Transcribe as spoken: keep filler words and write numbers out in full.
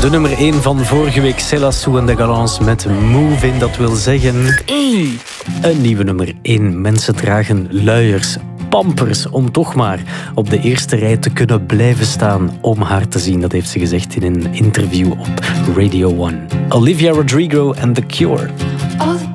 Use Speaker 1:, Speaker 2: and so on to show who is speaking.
Speaker 1: De nummer één van vorige week, Céla Sou en de Galants met Move In. Dat wil zeggen... Mm, een nieuwe nummer één. Mensen dragen luiers, pampers, om toch maar op de eerste rij te kunnen blijven staan om haar te zien. Dat heeft ze gezegd in een interview op Radio one. Olivia Rodrigo en The Cure.
Speaker 2: All the